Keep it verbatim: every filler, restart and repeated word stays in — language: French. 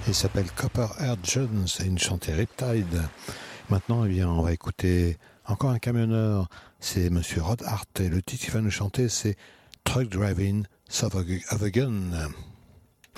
Il s'appelle Copperhead Jones et il chantait Riptide. Maintenant, eh bien, on va écouter encore un camionneur. C'est Monsieur Rod Hart et le titre qu'il va nous chanter, c'est Truck Driving South of a Gun.